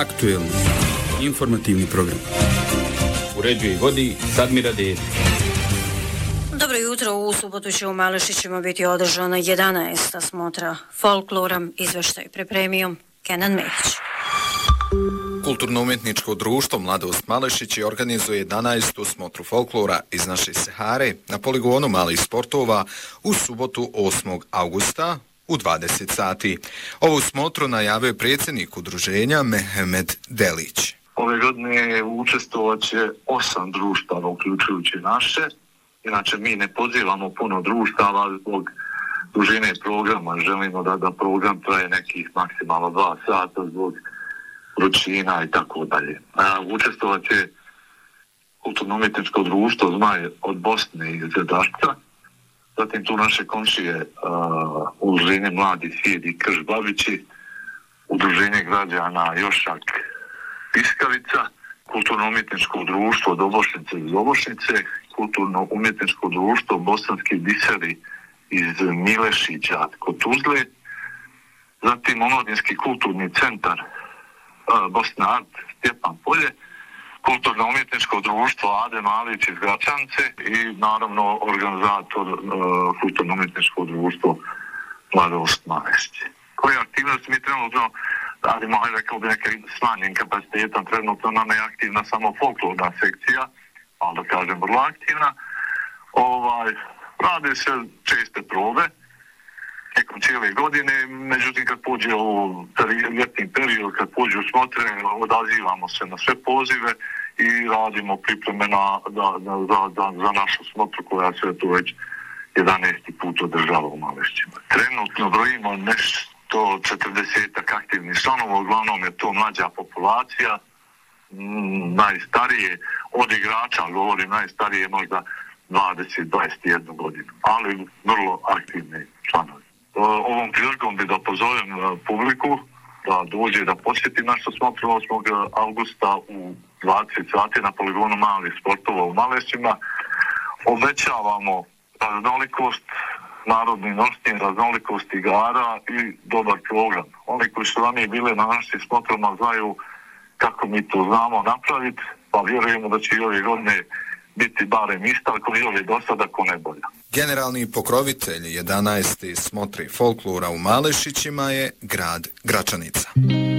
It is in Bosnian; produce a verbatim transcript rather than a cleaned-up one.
Aktuelni informativni program. Uređuje i vodi Sadmira Dedić. Dobro jutro, u subotu će u Malešićima biti održana jedanaesta smotra folklora, izveštaj pripremio Kenan Mehić. Kulturno-umjetničko društvo Mladost Malešići organizuje jedanaestu smotru folklora iz naše Sahare na poligonu malih sportova u subotu osmog avgusta u dvadeset sati. Ovu smotru najavio je predsjednik udruženja Mehmed Delić. Ove godine učestvovat će osam društava, uključujući naše. Inače, mi ne pozivamo puno društava zbog dužine programa. Želimo da, da program traje nekih maksimalno dva sata zbog vrućina i tako dalje. Učestvovat će kulturno-umjetničko društvo Zmaj od Bosne i Zedašca. Zatim tu naše komšije uh, udruženje Mladi svijet i Krš Babići, udruženje građana Jošak Piskavica, kulturno-umjetničko društvo Dobošnice iz Dobošnice, kulturno-umjetničko društvo Bosanski biseri iz Milešića kod Tuzle, zatim Omladinski kulturni centar uh, Bosna Art Stjepan Polje, kulturno-umjetničko društvo Ade Malić iz Gračance i naravno organizator uh, kulturno-umjetničko društvo Mladost Malešići. Koje aktivnosti mi trenutno radimo, aj rekao bi neke smanjen kapacitetan, trenutno nam je aktivna samo folklorna sekcija, ali da kažem vrlo aktivna. Ovaj, rade se česte probe tijekom cijele godine, međutim kad pođe u ljetni period, kad pođe u smotre, odazivamo se na sve pozive i radimo pripreme na, da, da, za, za, za našu smotru koja se tu već jedanaesti put održava u Malešćima. Trenutno brojimo nešto četrdesetak aktivnih članova, uglavnom je to mlađa populacija, m, najstarije od igrača, govorim najstarije možda dvadeset do dvadeset jedna godinu, ali vrlo aktivni članovi. Ovom prilikom bi da pozovem publiku da dođe da posjeti našu smotru osmog avgusta u dvadeset sati na poligonu malih sportova u Malešćima. Obećavamo raznolikost, narodni nošnje, raznolikost igara i dobar program. Oni koji su ranije bili na našim smotrama znaju kako mi to znamo napraviti, pa vjerujemo da će i ove godine biti barem ista, ako i ove do sada, ako ne bolja. Generalni pokrovitelj jedanaeste smotri folklora u Malešićima je grad Gračanica.